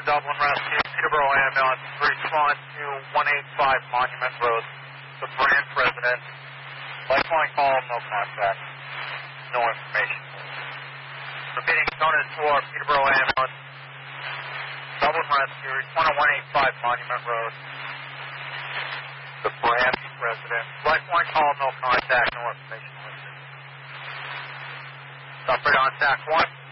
Dublin Rescue, Peterborough Ambulance, respond to 185 Monument Road, the branch resident. Lifeline call, no contact, no information. Repeating, Conan 4, Peterborough Ambulance, Dublin Rescue, respond to 185 Monument Road, the branch resident. Lifeline call, no contact, no information. Stop right on TAC 1.